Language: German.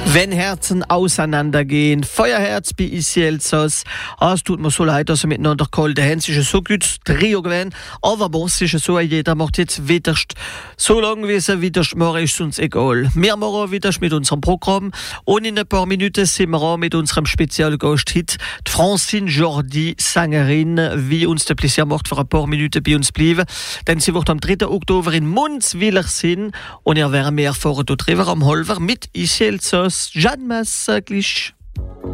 Wenn Herzen auseinandergehen, Feuerherz bei Isielzos. Es tut mir so leid, dass wir miteinander gehalten haben. Es ist ein so gutes Trio gewesen. Aber bon, es ist so, jeder macht jetzt wieder so lange, wie es wieder machen, ist uns egal. Wir machen wieder mit unserem Programm. Und in ein paar Minuten sind wir auch mit unserem Spezialgast hit, die Francine Jordi, Sängerin, wie uns der Plaisir macht, für ein paar Minuten bei uns bleiben. Denn sie wird am 3. Oktober in Munzwiller sein. Und ihr werden mehr erfahren darüber am Halver mit Isielzos. Jan Massaglich.